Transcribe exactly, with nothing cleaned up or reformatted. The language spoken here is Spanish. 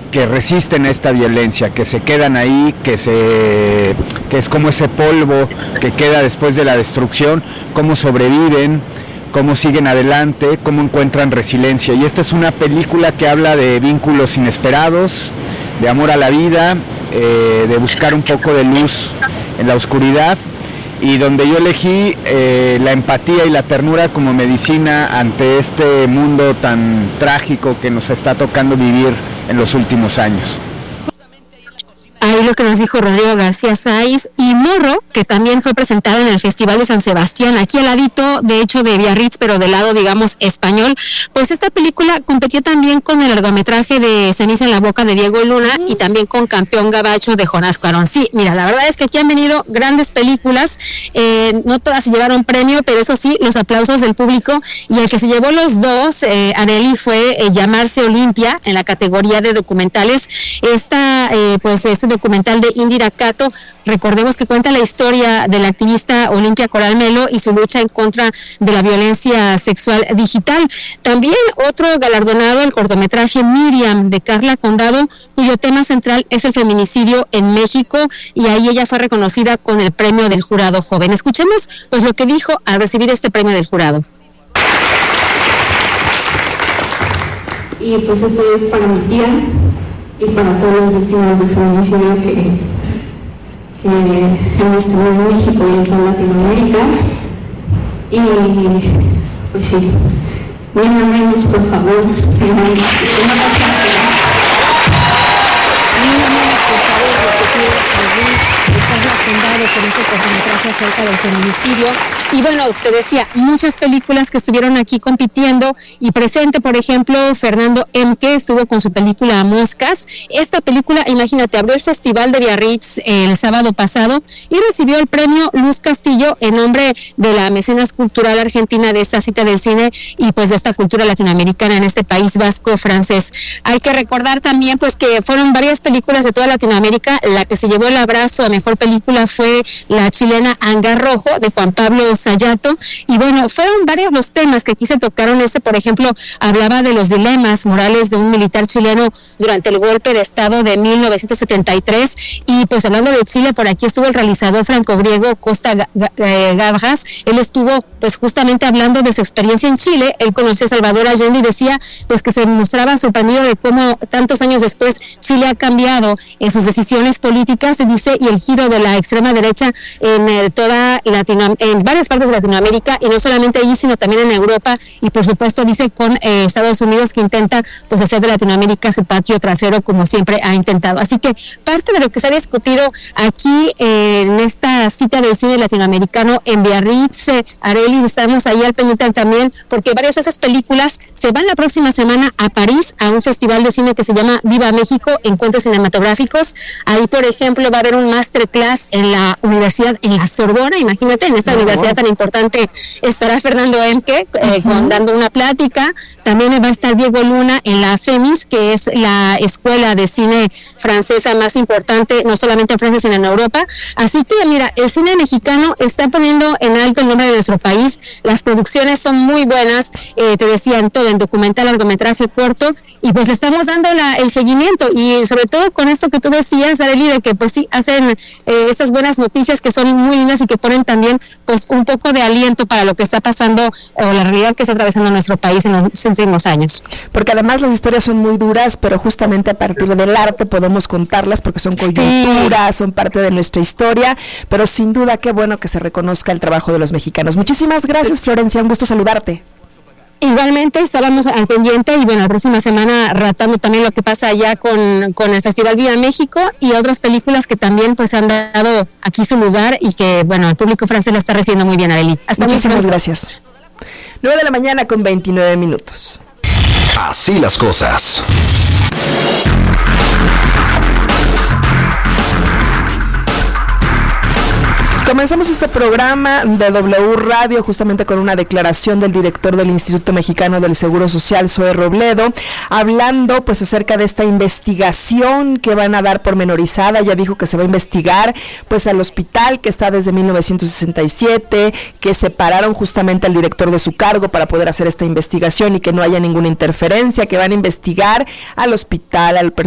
que resisten a esta violencia, que se quedan ahí, que se que es como ese polvo que queda después de la destrucción, cómo sobreviven, cómo siguen adelante, cómo encuentran resiliencia. Y esta es una película que habla de vínculos inesperados, de amor a la vida, eh, de buscar un poco de luz en la oscuridad, y donde yo elegí eh, la empatía y la ternura como medicina ante este mundo tan trágico que nos está tocando vivir en los últimos años. Ahí lo que nos dijo Rodrigo García Sáiz. Y Morro, que también fue presentado en el Festival de San Sebastián, aquí al ladito, de hecho, de Biarritz, pero del lado, digamos, español. Pues esta película competía también con el largometraje de Ceniza en la boca de Diego Luna y también con Campeón Gabacho de Jonás Cuarón. Sí, mira, la verdad es que aquí han venido grandes películas, eh, no todas se llevaron premio, pero eso sí, los aplausos del público, y el que se llevó los dos, eh, Arely, fue eh, Llamarse Olimpia, en la categoría de documentales. Esta, eh, pues, este documental de Indira Cato, recordemos que cuenta la historia de la activista Olimpia Coral Melo y su lucha en contra de la violencia sexual digital. También otro galardonado, el cortometraje Miriam, de Carla Condado, cuyo tema central es el feminicidio en México, y ahí ella fue reconocida con el premio del jurado joven. Escuchemos pues lo que dijo al recibir este premio del jurado. Y pues esto es para mi tía y para todas las víctimas de feminicidio que, que hemos tenido en México y en toda Latinoamérica. Y pues sí, no llamemos, por favor, no llamemos, por favor, repetir allí Carla Condado con este cortometraje acerca del feminicidio. Y bueno, te decía, muchas películas que estuvieron aquí compitiendo y presente, por ejemplo, Fernando Emke estuvo con su película Moscas. Esta película, imagínate, abrió el Festival de Biarritz el sábado pasado y recibió el premio Luz Castillo en nombre de la mecenas cultural argentina de esta cita del cine y pues de esta cultura latinoamericana en este país vasco francés. Hay que recordar también pues que fueron varias películas de toda Latinoamérica. La que se llevó el abrazo a mejor película fue la chilena Hangar Rojo de Juan Pablo Sayato, y bueno, fueron varios los temas que aquí se tocaron. Este, por ejemplo, hablaba de los dilemas morales de un militar chileno durante el golpe de estado de mil novecientos setenta y tres, y pues hablando de Chile, por aquí estuvo el realizador franco-griego Costa Gavras. Él estuvo pues justamente hablando de su experiencia en Chile. Él conoció a Salvador Allende y decía pues que se mostraba sorprendido de cómo tantos años después Chile ha cambiado en sus decisiones políticas, se dice, y el giro de la extrema derecha en eh, toda Latino, en varias partes de Latinoamérica, y no solamente allí, sino también en Europa, y por supuesto dice con eh, Estados Unidos, que intenta pues hacer de Latinoamérica su patio trasero, como siempre ha intentado. Así que parte de lo que se ha discutido aquí eh, en esta cita del cine latinoamericano en Biarritz, eh, Arely, estamos ahí al pendiente también, porque varias de esas películas se van la próxima semana a París, a un festival de cine que se llama Viva México, Encuentros Cinematográficos. Ahí, por ejemplo, va a haber un masterclass en la universidad, en la Sorbona, imagínate, en esta oh, universidad tan importante estará Fernando Emke eh, uh-huh. dando una plática. También va a estar Diego Luna en la FEMIS, que es la escuela de cine francesa más importante, no solamente en Francia, sino en Europa. Así que, mira, el cine mexicano está poniendo en alto el nombre de nuestro país. Las producciones son muy buenas, eh, te decía, en todo, en documental, largometraje, corto, y pues le estamos dando la, el seguimiento, y sobre todo con esto que tú decías, Arely, de que pues sí, hacen eh, estas buenas noticias que son muy lindas y que ponen también pues un poco de aliento para lo que está pasando o la realidad que está atravesando nuestro país en los últimos años. Porque además las historias son muy duras, pero justamente a partir del arte podemos contarlas porque son coyunturas, sí. son parte de nuestra historia, pero sin duda qué bueno que se reconozca el trabajo de los mexicanos. Muchísimas gracias, Florencia, un gusto saludarte. Igualmente estaremos al pendiente y bueno, la próxima semana ratando también lo que pasa allá con, con el Festival Viva México y otras películas que también pues han dado aquí su lugar y que bueno, el público francés la está recibiendo muy bien, Arely. Hasta Muchísimas gracias. nueve de la mañana con veintinueve minutos. Así las cosas. Comenzamos este programa de W Radio justamente con una declaración del director del Instituto Mexicano del Seguro Social, Zoe Robledo, hablando pues acerca de esta investigación que van a dar pormenorizada. Ya dijo que se va a investigar pues al hospital que está desde mil novecientos sesenta y siete, que separaron justamente al director de su cargo para poder hacer esta investigación y que no haya ninguna interferencia, que van a investigar al hospital, al personal